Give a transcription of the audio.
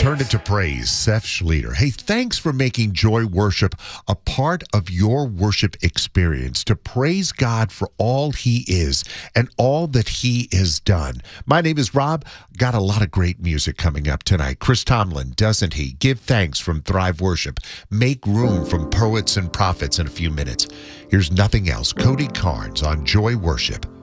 Turn it to praise, Seth Schleter. Hey, thanks for making Joy Worship a part of your worship experience, to praise God for all He is and all that He has done. My name is Rob. Got a lot of great music coming up tonight. Chris Tomlin, Doesn't He? Give Thanks from Thrive Worship. Make Room from Poets and Prophets in a few minutes. Here's Nothing Else. Cody Carnes on Joy Worship.